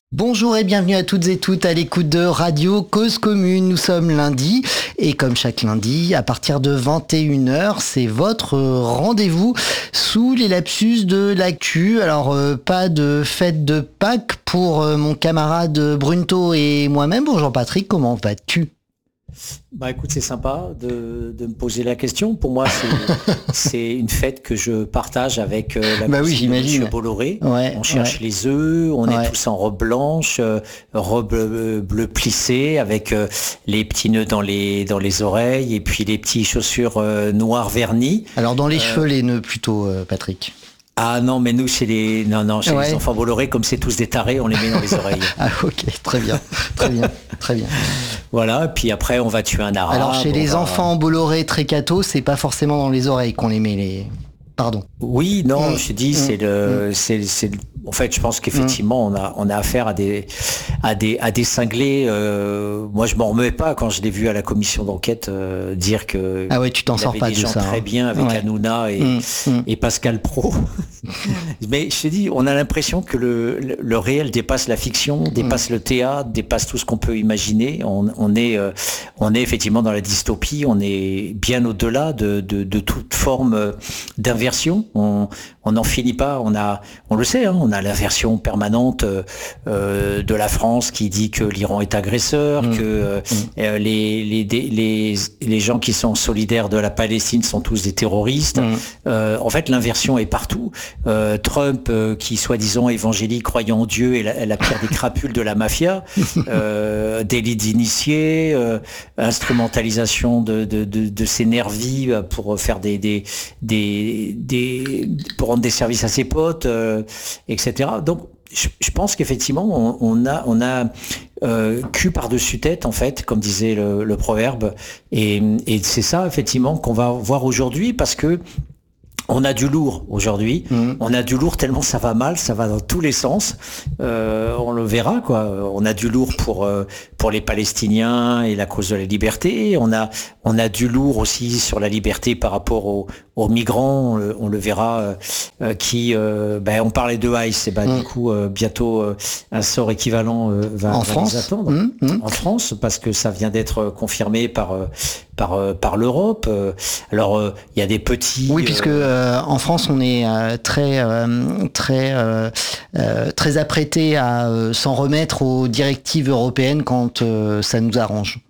Bonjour et bienvenue à toutes et toutes à l'écoute de Radio Cause Commune. Nous sommes lundi et comme chaque lundi, à partir de 21h, c'est votre rendez-vous sous les lapsus de l'actu. Alors, pas de fête de Pâques pour mon camarade Brunto et moi-même. Bonjour Patrick, comment vas-tu ? Bah écoute, c'est sympa de me poser la question. Pour moi, c'est une fête que je partage avec la cousine de Monsieur Bolloré. Ouais, on cherche les œufs, on est tous en robe blanche, robe bleu plissée, avec les petits nœuds dans les oreilles et puis les petites chaussures noires vernies. Alors dans les cheveux, les nœuds plutôt, Patrick. Ah non, mais nous, chez les enfants Bolloré, comme c'est tous des tarés, on les met dans les oreilles. Ah ok, très bien. Voilà, puis après, on va tuer un arabe. Alors chez les enfants Bolloré très cathos, c'est pas forcément dans les oreilles qu'on les met, Pardon. Oui, non, je dis, en fait, je pense qu'effectivement, on a affaire à des cinglés. Moi, je m'en remets pas quand je l'ai vu à la commission d'enquête dire que tu t'en sors pas de ça. Très bien avec Hanouna et Pascal Praud. Mais je te dis, on a l'impression que le réel dépasse la fiction, dépasse le théâtre, dépasse tout ce qu'on peut imaginer. On est effectivement dans la dystopie. On est bien au-delà de toute forme d'inversion. On n'en finit pas. On le sait, on a l'inversion permanente de la France qui dit que l'Iran est agresseur, que les gens qui sont solidaires de la Palestine sont tous des terroristes. En fait, l'inversion est partout. Trump, qui soi-disant évangélique, croyant en Dieu, est la pire des crapules de la mafia. Délit d'initié, instrumentalisation de ses nervis pour faire pour rendre des services à ses potes, etc. Donc, je pense qu'effectivement, on a cul par-dessus tête, en fait, comme disait le proverbe. Et c'est ça, effectivement, qu'on va voir aujourd'hui, parce que on a du lourd aujourd'hui. On a du lourd tellement ça va mal, ça va dans tous les sens. On le verra, quoi. On a du lourd pour les Palestiniens et la cause de la liberté. On a du lourd aussi sur la liberté par rapport aux migrants. On le verra. On parlait de ICE. Et du coup, bientôt un sort équivalent va nous attendre en France, parce que ça vient d'être confirmé par l'Europe. Alors, il y a des petits... Oui, puisque en France, on est très apprêté à s'en remettre aux directives européennes quand ça nous arrange.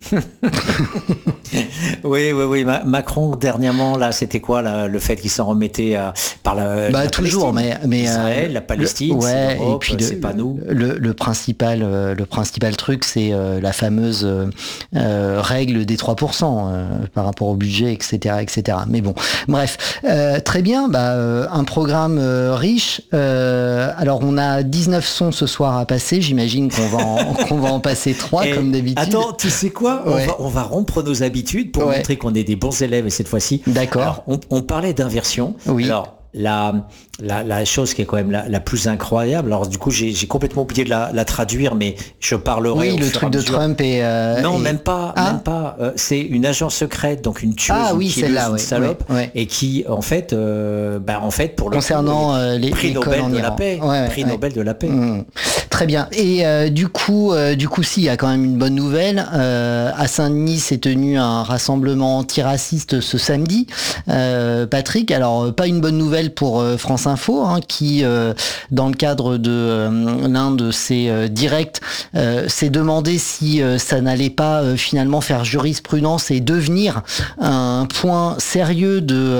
Oui. Macron dernièrement, là, c'était quoi le fait qu'il s'en remettait par la toujours, Palestine. Mais Israël, la Palestine, c'est l'Europe, et puis c'est pas nous. Le principal truc, c'est la fameuse règle des 3% par rapport au budget, etc. Mais bon, bref, très bien. Un programme riche. Alors, on a 19 sons ce soir à passer. J'imagine qu'on va en passer 3 comme d'habitude. Attends, tu sais quoi ? On va rompre nos habitudes pour montrer qu'on est des bons élèves, et cette fois-ci. D'accord. Alors, on parlait d'inversion. Oui. Alors, la chose qui est quand même la plus incroyable, alors du coup j'ai complètement oublié de la traduire, mais je parlerai. Oui, le truc de Trump et... Non, même pas. C'est une agence secrète, donc une tueuse, une salope, et qui en fait pour le concernant les prix Nobel de la paix. Prix Nobel de la paix. Très bien. Et du coup, si, il y a quand même une bonne nouvelle. À Saint-Denis s'est tenu un rassemblement antiraciste ce samedi. Patrick, alors pas une bonne nouvelle pour France Info, qui, dans le cadre de l'un de ses directs, s'est demandé si ça n'allait pas finalement faire jurisprudence et devenir un point sérieux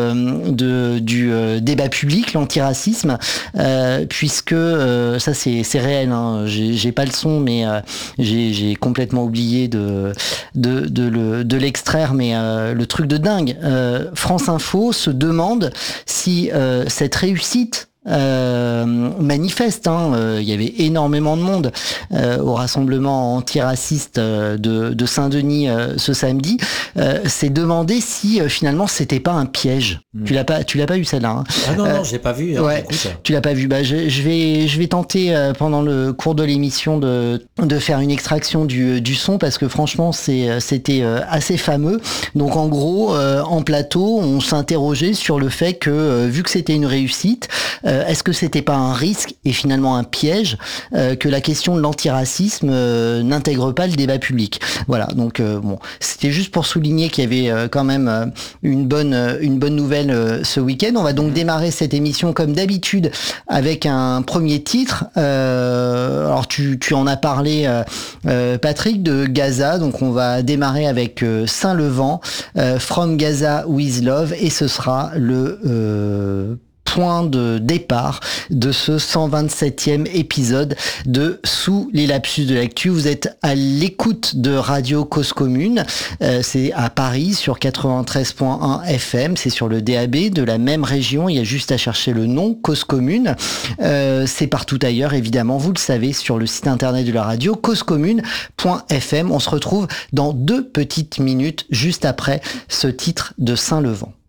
du débat public, l'antiracisme, puisque ça c'est réel. J'ai pas le son, mais j'ai complètement oublié de l'extraire, mais le truc de dingue. France Info se demande si cette réussite manifeste. Il y avait énormément de monde au rassemblement antiraciste de Saint-Denis ce samedi. C'est demandé si finalement c'était pas un piège. Tu l'as pas vu celle-là. Ah non, je l'ai pas vu. Tu l'as pas vu. Je vais tenter pendant le cours de l'émission de faire une extraction du son parce que franchement c'était assez fameux. Donc en gros en plateau on s'interrogeait sur le fait que vu que c'était une réussite, est-ce que c'était pas un risque et finalement un piège que la question de l'antiracisme n'intègre pas le débat public? Voilà, donc bon, c'était juste pour souligner qu'il y avait quand même une bonne nouvelle ce week-end. On va donc démarrer cette émission comme d'habitude avec un premier titre. Alors tu en as parlé, Patrick, de Gaza, donc on va démarrer avec Saint-Levant, From Gaza with Love, et ce sera le point de départ de ce 127e épisode de Sous les lapsus de l'actu. Vous êtes à l'écoute de Radio Cause Commune, c'est à Paris sur 93.1 FM, c'est sur le DAB de la même région, il y a juste à chercher le nom Cause Commune. C'est partout ailleurs évidemment, vous le savez, sur le site internet de la radio, causecommune.fm. On se retrouve dans 2 petites minutes juste après ce titre de Saint-Levant.